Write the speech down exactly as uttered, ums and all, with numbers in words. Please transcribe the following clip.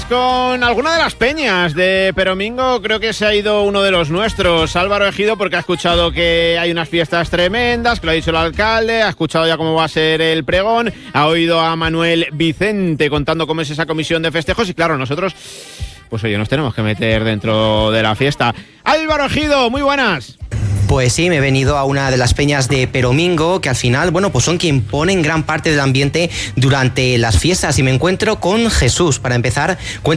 con alguna de las peñas de Peromingo. Creo que se ha ido uno de los nuestros, Álvaro Ejido, porque ha escuchado que hay unas fiestas tremendas, que lo ha dicho el alcalde, ha escuchado ya cómo va a ser el pregón, ha oído a Manuel Vicente contando cómo es esa comisión de festejos y claro, nosotros, pues oye, nos tenemos que meter dentro de la fiesta. Álvaro Ejido, muy buenas. Pues sí, me he venido a una de las peñas de Peromingo, que al final, bueno, pues son quien ponen gran parte del ambiente durante las fiestas y me encuentro con Jesús. Para empezar,